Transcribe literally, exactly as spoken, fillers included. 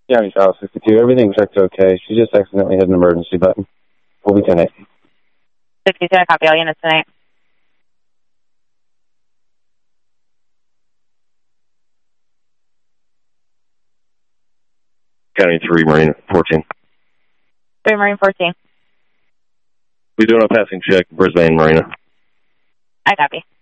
County South sixty-two. Everything checked okay. She just accidentally hit an emergency button. We'll be ten eight. sixty-two, I copy all units tonight. County three, Marine fourteen. three, Marine fourteen. We're doing a passing check, Brisbane Marina. I copy.